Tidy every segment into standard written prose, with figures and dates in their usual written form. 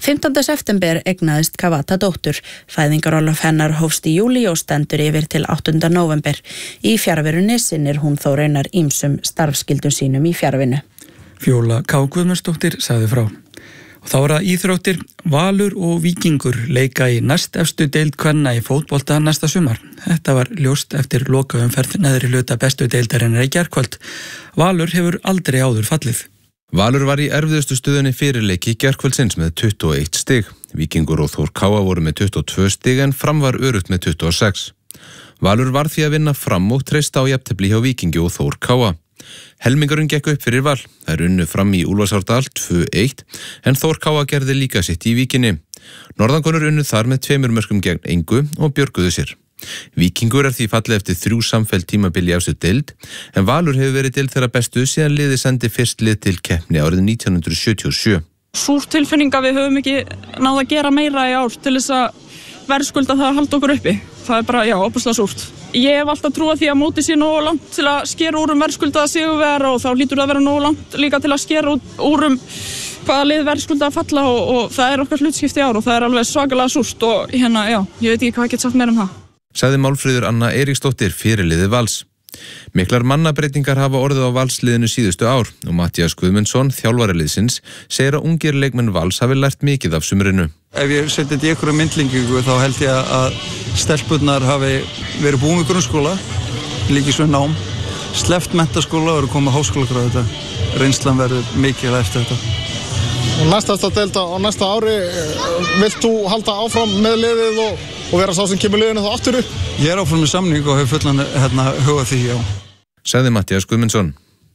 15. september egnaðist Kawata dóttur. Fæðingarorlof hennar hófst í júlí og stendur yfir til 8. nóvember. Í fjarverunni sinnir hún þó raunar ýmsum starfskyldum sínum í fjarvinnu. Fjóla K. Guðmundsdóttir sagði frá. Og þá það íþróttir. Valur og Víkingur leika í næst efstu deild kvenna í fótbolta næsta sumar. Þetta var ljóst eftir lokaumferð neðri hluta bestu deildarinnar í gærkvöld. Valur hefur aldrei áður fallið. Valur var í erfiðustu stöðunni fyrir leiki gærkvöldsins með 21 stig. Víkingur og Þór Káa voru með 22 stig en Fram var öruggt með 26. Valur var því að vinna Fram og treysta á jafntefli hjá Víkingi og Þór Káa. Helmingurinn gekk upp fyrir Val. Þær unnu Fram í Úlfarsárdal 2-1 en Þór Káa gerði líka sitt í Víkinni. Norðankonur unnu þar með 2 mörkum gegn engu og björguðu sér. Víkingur því fallið eftir 3 samfelld tímabil í efstu deild en Valur hefur verið deild þeirra bestu síðan liðið sendi fyrst lið til keppni árið 1977. Súr tilfinning að við höfum ekki náð að gera meira í ár til þess að verðskulda það að halda okkur uppi. Það bara, óbúslega súrt. Ég hef alltaf trúað því að mótið sé nógu langt til að skera úr verðskuldaða sigurvegara og þá hlýtur það að vera nógu langt líka til að skera úr hvaða lið verðskulda að falla og það okkar hlutskipti í ár og það alveg svakalega súrt og ég veit ekki hvað ég get sagt meira það. Sagði Málfríður Anna Eiríksdóttir fyrirliði Vals. Miklar mannabreitingar hafa orðið á Valsliðinu síðustu ár og Matthías Guðmundsson, þjálfari liðsins, segir að ungir leikmenn Vals hafi lært mikið af sumrinu. Ef ég seti þetta í einhverju myndlingingu þá held ég að stelpurnar hafi verið búin í grunnskóla, líki svo nám, sleppt menntaskóla og eru komið háskólagráðu þetta. Reynslan verður mikið eftir þetta. Og næstasta delta á næsta ári, vilt þú halda áfram með liðið og vera sá sem kemur liðinu þá aftur upp? Ég áfram með samning og hef fullan huga því, já. Sagði Matthías Guðmundsson.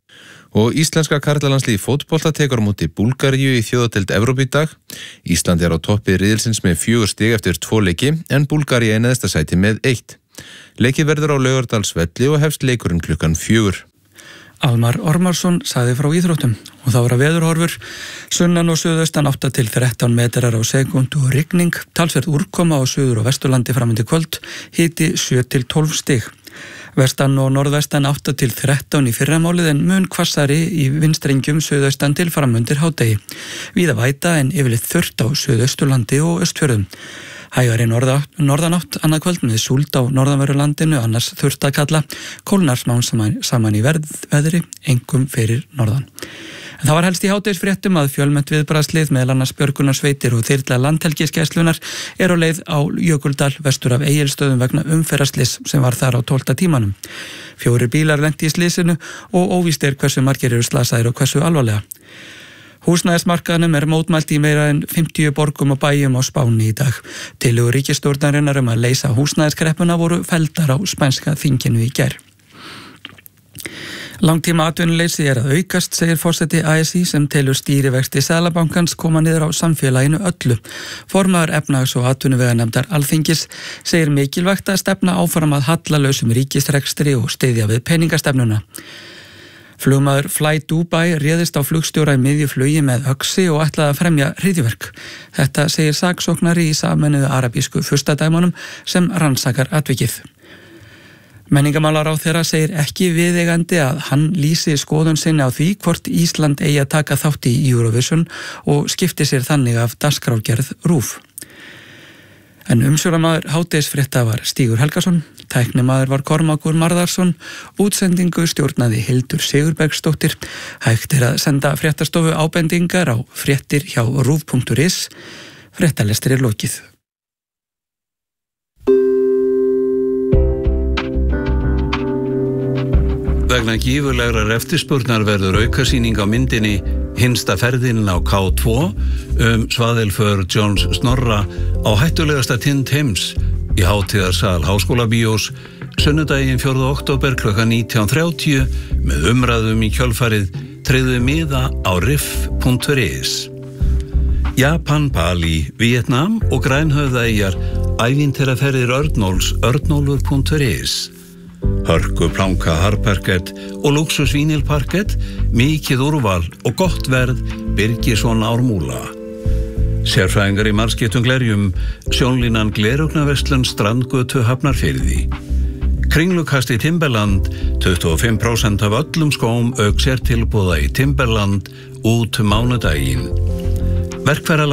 Og íslenska karlalandslið í fótbolta tekur á móti Búlgaríu í þjóðadeild Evrópu í dag. Ísland á toppi riðilsins með 4 stig eftir 2 leiki en Búlgaría í neðsta sæti með 1. Leikið verður á Laugardalsvelli og hefst leikurinn klukkan 4. Almar Ormarsson sagði frá íþróttum og þá var að veðurhorfur. Sunnan og suðaustan 8 til 13 metrar á sekúndu og rigning, talsverð úrkoma á suður- og vesturlandi framöndu kvöld, hiti 7 til 12 stig. Vestan og norðvestan 8 til 13 í fyrramálið en mun hvassari í vinstrengjum suðaustan til framöndir hádegi. Víða væta en yfirleitt þurrt á suðausturlandi og Austfjörðum. Hægari norðanátt annað kvöld með súld á norðanverðu landinu, annars þurrt að kalla, kólnar smám saman í veðri, einkum fyrir norðan. En það var helst í hádegisfréttum að fjölmennt viðbragðslið meðal annars björgunarsveitir og þyrla landhelgisgæslunnar á leið á Jökuldal vestur af Egilsstöðum vegna umferðarslyss sem var þar á 12. tímanum. 4 bílar lenti í slysinu og óvíst hversu margir eru slasaðir og hversu alvarlega. Húsnæðismarkaðnum mótmælt í meira en 50 borgum og bæjum á Spáni í dag. Tillögur ríkisstjórnarinnar að leysa húsnæðiskreppuna voru felldar á spænska þinginu í gær. Langtíma atvinnuleysi að aukast, segir forseti ASÍ sem telur stýrivexti Seðlabankans koma niður á samfélaginu öllu. Formaður efnahags- og atvinnuveganefndar Alþingis segir mikilvægt að stefna áfram að hallalausum ríkisrekstri og styðja við peningastefnuna. Flugmaður Fly Dubai réðist á flugstjóra í miðju flugi með öxi og ætlaði að fremja hryðjuverk. Þetta segir saksóknari í Sameinuðu arabísku furstadæmunum sem rannsakar atvikið. Menningamálaráðherra segir ekki viðeigandi að hann lýsi skoðun sinni á því hvort Ísland eigi að taka þátt í Eurovision og skipti sér þannig af dagskrárgerð RÚV. En umsjónarmaður hádegisfrétta var Stígur Helgason, tæknimaður var Kormákur Marðarsson, útsendingu stjórnaði Hildur Sigurbergsdóttir. Hægt að senda fréttastofu ábendingar á fréttir hjá ruv.is. Fréttalestir lokið. Vegna gífurlegrar eftirspurnar verður aukasýning á myndinni Hinsta ferðin á K2 svaðilför Johns Snorra á hættulegasta tind heims í hátíðarsal Háskólabíós sunnudaginn 4. október kl. 19:30 með umræðum í kjölfarið tryggðu miða á riff.is. Japan, Bali, Vietnam og Grænhöfðaeyjar ævintýraferðir Örnóls örnólfur.is. Hörku planka harparkett og luxus vínilparkett, mikið úrval og gott verð Birgisson Ármúla. Sérfræðingar í margskiptum glerjum, sjónlínan Gleraugnarverslun Strandgötu Hafnarfirði. Kringlukast í Timberland, 25% af öllum skóm auk sértilboða í Timberland út mánudaginn. Verkfæralag